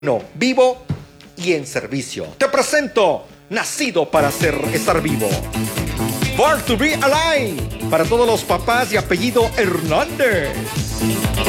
No, vivo y en servicio. Te presento Nacido para estar vivo. Born to be alive. Para todos los papás y apellido Hernández.